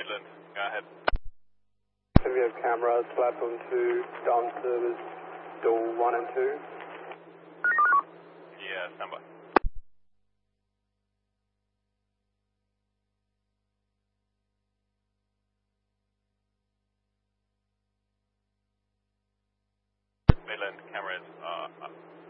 Midland, go ahead. So we have cameras, platform 2, down service, door 1 and 2. Yeah, stand by. Midland, cameras are up.